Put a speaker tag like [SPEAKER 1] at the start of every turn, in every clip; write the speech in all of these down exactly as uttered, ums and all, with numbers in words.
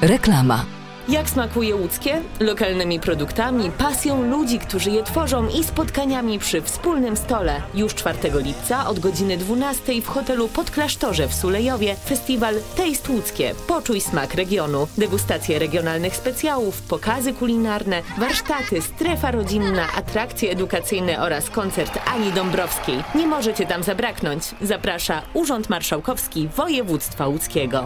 [SPEAKER 1] Reklama.
[SPEAKER 2] Jak smakuje łódzkie? Lokalnymi produktami, pasją ludzi, którzy je tworzą i spotkaniami przy wspólnym stole. Już czwartego lipca od godziny dwunastej w hotelu Podklasztorze w Sulejowie festiwal Taste Łódzkie. Poczuj smak regionu. Degustacje regionalnych specjałów, pokazy kulinarne, warsztaty, strefa rodzinna, atrakcje edukacyjne oraz koncert Ani Dąbrowskiej. Nie możecie tam zabraknąć. Zaprasza Urząd Marszałkowski Województwa Łódzkiego.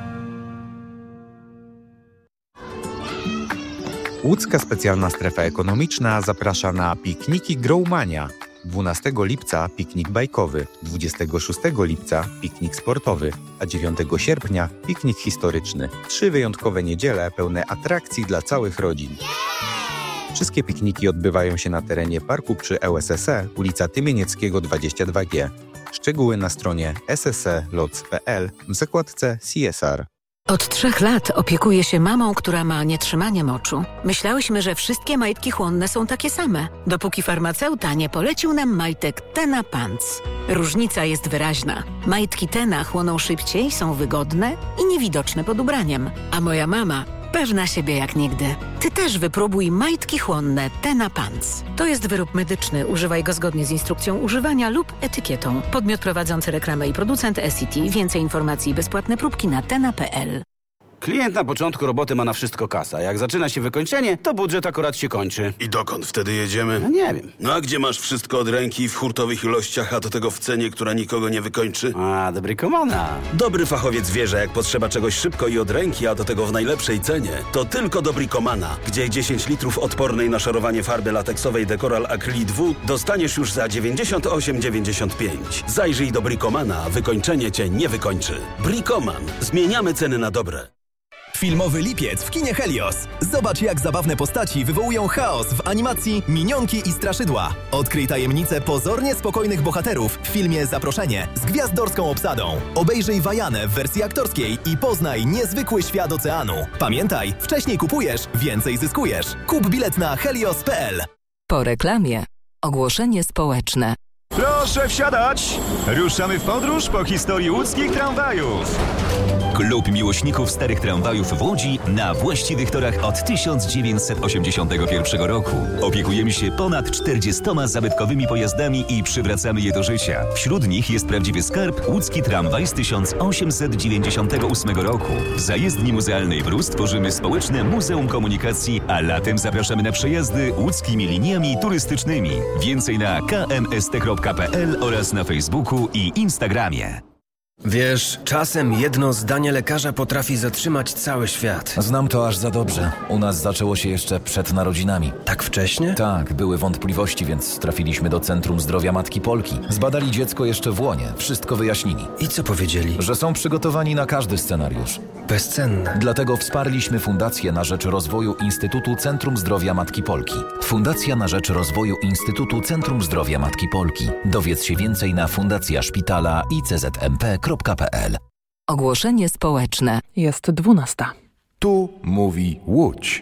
[SPEAKER 3] Łódzka Specjalna Strefa Ekonomiczna zaprasza na pikniki Growmania. dwunastego lipca piknik bajkowy, dwudziestego szóstego lipca piknik sportowy, a dziewiątego sierpnia piknik historyczny. Trzy wyjątkowe niedziele pełne atrakcji dla całych rodzin. Wszystkie pikniki odbywają się na terenie parku przy L S S E, ulica Tymienieckiego dwadzieścia dwa G. Szczegóły na stronie s s e loc kropka p l w zakładce C S R.
[SPEAKER 1] Od trzech lat opiekuję się mamą, która ma nietrzymanie moczu. Myślałyśmy, że wszystkie majtki chłonne są takie same, dopóki farmaceuta nie polecił nam majtek Tena Pants. Różnica jest wyraźna. Majtki Tena chłoną szybciej, są wygodne i niewidoczne pod ubraniem. A moja mama pewna siebie jak nigdy. Ty też wypróbuj majtki chłonne Tena Pants. To jest wyrób medyczny. Używaj go zgodnie z instrukcją używania lub etykietą. Podmiot prowadzący reklamę i producent S C T. Więcej informacji i bezpłatne próbki na tena kropka p l.
[SPEAKER 4] Klient na początku roboty ma na wszystko kasa. Jak zaczyna się wykończenie, to budżet akurat się kończy.
[SPEAKER 5] I dokąd wtedy jedziemy?
[SPEAKER 4] No nie wiem.
[SPEAKER 5] No a gdzie masz wszystko od ręki w hurtowych ilościach, a do tego w cenie, która nikogo nie wykończy?
[SPEAKER 4] A, dobry komana.
[SPEAKER 5] Dobry fachowiec wie, że jak potrzeba czegoś szybko i od ręki, a do tego w najlepszej cenie, to tylko Dobricomana, gdzie dziesięć litrów odpornej na szorowanie farby lateksowej Decoral Acrylic W dostaniesz już za dziewięćdziesiąt osiem dziewięćdziesiąt pięć. Zajrzyj Dobricomana, wykończenie cię nie wykończy. Bricoman. Zmieniamy ceny na dobre.
[SPEAKER 6] Filmowy lipiec w kinie Helios. Zobacz, jak zabawne postaci wywołują chaos w animacji Minionki i Straszydła. Odkryj tajemnicę pozornie spokojnych bohaterów w filmie Zaproszenie z gwiazdorską obsadą. Obejrzyj Wajanę w wersji aktorskiej i poznaj niezwykły świat oceanu. Pamiętaj, wcześniej kupujesz, więcej zyskujesz. Kup bilet na helios kropka p l.
[SPEAKER 1] Po reklamie ogłoszenie społeczne.
[SPEAKER 7] Proszę wsiadać! Ruszamy w podróż po historii łódzkich tramwajów.
[SPEAKER 8] Klub miłośników starych tramwajów w Łodzi na właściwych torach od tysiąc dziewięćset osiemdziesiątego pierwszego roku. Opiekujemy się ponad czterdziestoma zabytkowymi pojazdami i przywracamy je do życia. Wśród nich jest prawdziwy skarb łódzki tramwaj z tysiąc osiemset dziewięćdziesiątego ósmego roku. W zajezdni muzealnej w Rus tworzymy społeczne Muzeum Komunikacji, a latem zapraszamy na przejazdy łódzkimi liniami turystycznymi. Więcej na k m s t kropka p l oraz na Facebooku i Instagramie.
[SPEAKER 9] Wiesz, czasem jedno zdanie lekarza potrafi zatrzymać cały świat.
[SPEAKER 10] Znam to aż za dobrze. U nas zaczęło się jeszcze przed narodzinami.
[SPEAKER 9] Tak wcześnie?
[SPEAKER 10] Tak, były wątpliwości, więc trafiliśmy do Centrum Zdrowia Matki Polki. Zbadali dziecko jeszcze w łonie, wszystko wyjaśnili.
[SPEAKER 9] I co powiedzieli?
[SPEAKER 10] Że są przygotowani na każdy scenariusz.
[SPEAKER 9] Bezcenne.
[SPEAKER 10] Dlatego wsparliśmy Fundację na rzecz rozwoju Instytutu Centrum Zdrowia Matki Polki. Fundacja na rzecz rozwoju Instytutu Centrum Zdrowia Matki Polki. Dowiedz się więcej na fundacja szpitala i c z m p kropka p l.
[SPEAKER 1] Ogłoszenie społeczne.
[SPEAKER 11] Jest dwunasta.
[SPEAKER 12] Tu mówi Łódź.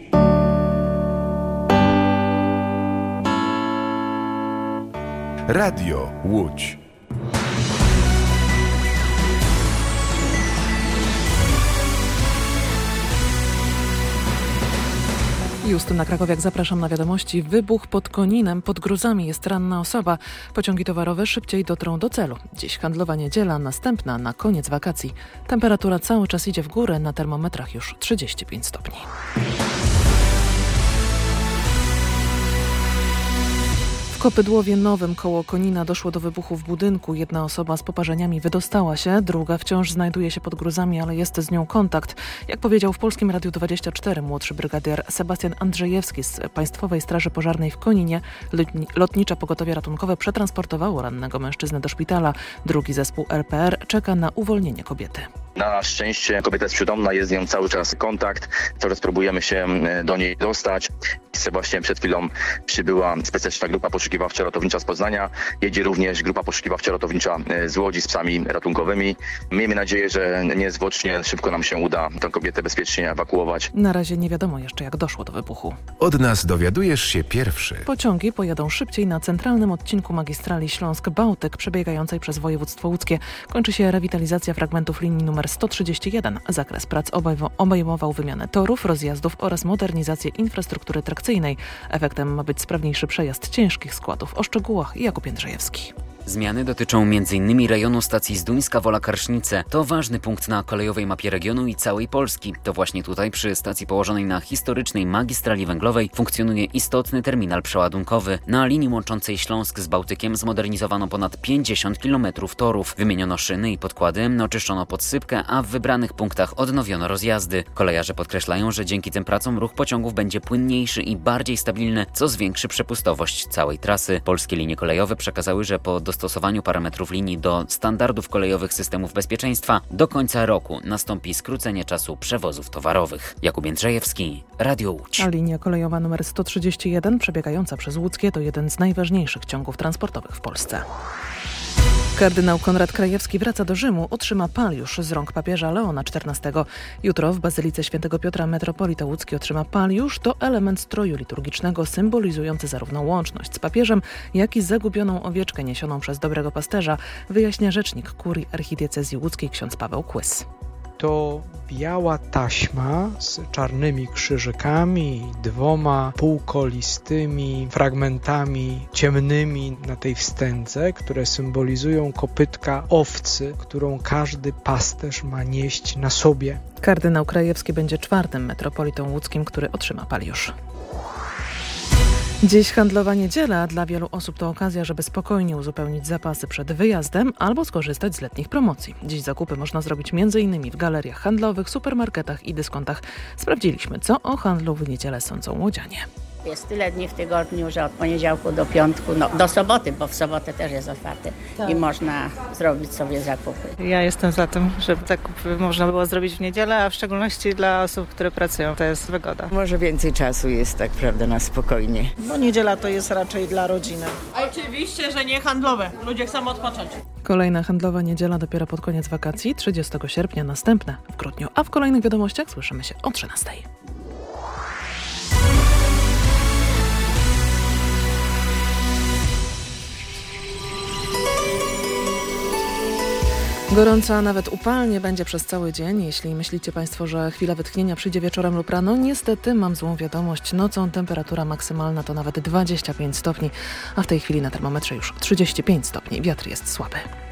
[SPEAKER 12] Radio Łódź.
[SPEAKER 11] Justyna Krakowiak, zapraszam na wiadomości. Wybuch pod Koninem, pod Gruzami jest ranna osoba. Pociągi towarowe szybciej dotrą do celu. Dziś handlowa niedziela, następna na koniec wakacji. Temperatura cały czas idzie w górę, na termometrach już trzydzieści pięć stopni. W Kopydłowie Nowym koło Konina doszło do wybuchu w budynku. Jedna osoba z poparzeniami wydostała się, druga wciąż znajduje się pod gruzami, ale jest z nią kontakt. Jak powiedział w Polskim Radiu dwadzieścia cztery młodszy brygadier Sebastian Andrzejewski z Państwowej Straży Pożarnej w Koninie, Lotnicze Pogotowie Ratunkowe przetransportowało rannego mężczyznę do szpitala. Drugi zespół R P R czeka na uwolnienie kobiety.
[SPEAKER 13] Na szczęście kobieta jest przytomna, jest z nią cały czas kontakt, cały czas próbujemy się do niej dostać. Właśnie przed chwilą przybyła specjalistyczna grupa poszukiwania poszukiwawczo-ratownicza z Poznania. Jedzie również grupa poszukiwawczo-ratownicza z Łodzi z psami ratunkowymi. Miejmy nadzieję, że niezwłocznie szybko nam się uda tę kobietę bezpiecznie ewakuować.
[SPEAKER 11] Na razie nie wiadomo jeszcze, jak doszło do wybuchu.
[SPEAKER 12] Od nas dowiadujesz się pierwszy.
[SPEAKER 11] Pociągi pojadą szybciej na centralnym odcinku magistrali Śląsk-Bałtyk przebiegającej przez województwo łódzkie. Kończy się rewitalizacja fragmentów linii numer sto trzydzieści jeden. Zakres prac obejmował wymianę torów, rozjazdów oraz modernizację infrastruktury trakcyjnej. Efektem ma być sprawniejszy przejazd ciężkich składów. O szczegółach Jakub Jędrzejewski.
[SPEAKER 14] Zmiany dotyczą m in rejonu stacji Zduńska Wola-Karsznice. To ważny punkt na kolejowej mapie regionu i całej Polski. To właśnie tutaj, przy stacji położonej na historycznej magistrali węglowej, funkcjonuje istotny terminal przeładunkowy. Na linii łączącej Śląsk z Bałtykiem zmodernizowano ponad pięćdziesiąt kilometrów torów. Wymieniono szyny i podkłady, oczyszczono podsypkę, a w wybranych punktach odnowiono rozjazdy. Kolejarze podkreślają, że dzięki tym pracom ruch pociągów będzie płynniejszy i bardziej stabilny, co zwiększy przepustowość całej trasy. Polskie linie kolejowe przekazały, że po dostosowaniu parametrów linii do standardów kolejowych systemów bezpieczeństwa do końca roku nastąpi skrócenie czasu przewozów towarowych. Jakub Jędrzejewski, Radio Łódź.
[SPEAKER 11] A linia kolejowa numer sto trzydzieści jeden przebiegająca przez Łódzkie to jeden z najważniejszych ciągów transportowych w Polsce. Kardynał Konrad Krajewski wraca do Rzymu, otrzyma paliusz z rąk papieża Leona czternastego. Jutro w Bazylice Świętego Piotra metropolita łódzki otrzyma paliusz. To element stroju liturgicznego symbolizujący zarówno łączność z papieżem, jak i zagubioną owieczkę niesioną przez dobrego pasterza, wyjaśnia rzecznik kurii archidiecezji łódzkiej ksiądz Paweł Kłys.
[SPEAKER 15] To biała taśma z czarnymi krzyżykami, dwoma półkolistymi fragmentami ciemnymi na tej wstędze, które symbolizują kopytka owcy, którą każdy pasterz ma nieść na sobie.
[SPEAKER 11] Kardynał Krajewski będzie czwartym metropolitą łódzkim, który otrzyma paliusz. Dziś handlowa niedziela. Dla wielu osób to okazja, żeby spokojnie uzupełnić zapasy przed wyjazdem albo skorzystać z letnich promocji. Dziś zakupy można zrobić między innymi w galeriach handlowych, supermarketach i dyskontach. Sprawdziliśmy, co o handlu w niedzielę sądzą łodzianie.
[SPEAKER 16] Jest tyle dni w tygodniu, że od poniedziałku do piątku, no do soboty, bo w sobotę też jest otwarty tak. I można zrobić sobie zakupy.
[SPEAKER 17] Ja jestem za tym, żeby zakupy można było zrobić w niedzielę, a w szczególności dla osób, które pracują. To jest wygoda.
[SPEAKER 18] Może więcej czasu jest tak naprawdę na spokojnie.
[SPEAKER 19] No niedziela to jest raczej dla rodziny.
[SPEAKER 20] Oczywiście, że nie handlowe. Ludzie chcą odpocząć.
[SPEAKER 11] Kolejna handlowa niedziela dopiero pod koniec wakacji, trzydziestego sierpnia, następne w grudniu. A w kolejnych wiadomościach słyszymy się o trzynastej. Gorąco, a nawet upalnie będzie przez cały dzień. Jeśli myślicie Państwo, że chwila wytchnienia przyjdzie wieczorem lub rano, niestety mam złą wiadomość. Nocą temperatura maksymalna to nawet dwadzieścia pięć stopni, a w tej chwili na termometrze już trzydzieści pięć stopni. Wiatr jest słaby.